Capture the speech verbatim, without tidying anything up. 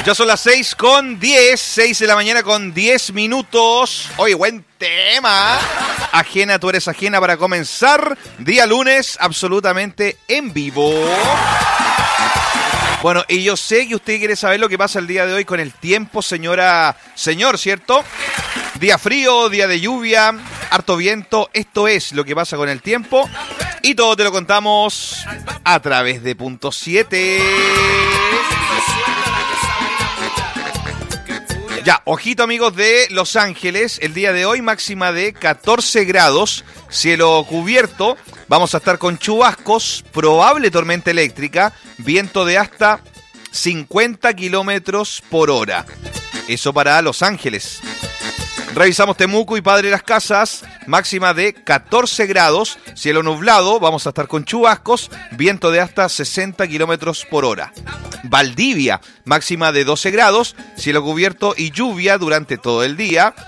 Ya son las seis con diez, seis de la mañana con diez minutos. Oye, buen tema. Ajena, tú eres ajena para comenzar. Día lunes, absolutamente en vivo. Bueno, y yo sé que usted quiere saber lo que pasa el día de hoy con el tiempo, señora, señor, ¿cierto? Día frío, día de lluvia, harto viento. Esto es lo que pasa con el tiempo. Y todo te lo contamos a través de Punto siete. Ya, ojito amigos de Los Ángeles, el día de hoy máxima de catorce grados, cielo cubierto, vamos a estar con chubascos, probable tormenta eléctrica, viento de hasta cincuenta kilómetros por hora. Eso para Los Ángeles. Revisamos Temuco y Padre Las Casas, máxima de catorce grados, cielo nublado, vamos a estar con chubascos, viento de hasta sesenta kilómetros por hora. Valdivia, máxima de doce grados, cielo cubierto y lluvia durante todo el día.